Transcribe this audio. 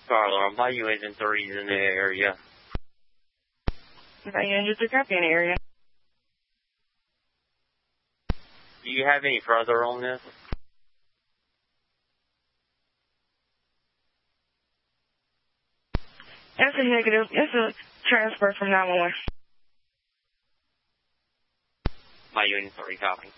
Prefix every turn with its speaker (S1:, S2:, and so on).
S1: Scarlet, my Agent 3 is in the area.
S2: My Agent 3 copy in the area.
S1: Do you have any further on this?
S2: That's a negative. It's a transfer from 911.
S1: My Agent 3 copy.